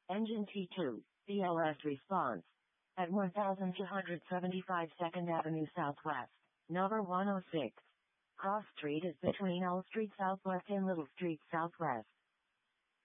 Engine T2, BLS response. At 1275 2nd Avenue Southwest, number 106. Cross Street is between L Street Southwest and Little Street Southwest.